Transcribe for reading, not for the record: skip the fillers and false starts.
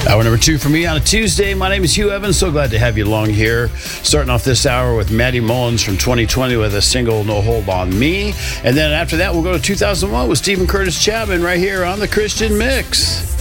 Hour number 2 for me on a Tuesday. My name is Hugh Evans. So glad to have you along here. Starting off this hour with Maddie Mullins from 2020 with a single, No Hold on Me. And then after that, we'll go to 2001 with Stephen Curtis Chapman right here on the Christian Mix.